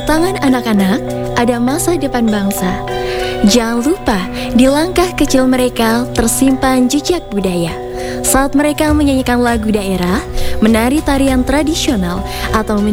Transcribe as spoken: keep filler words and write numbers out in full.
tangan anak-anak ada masa depan bangsa. Jangan lupa, di langkah kecil mereka tersimpan jejak budaya. Saat mereka menyanyikan lagu daerah, menari tarian tradisional, atau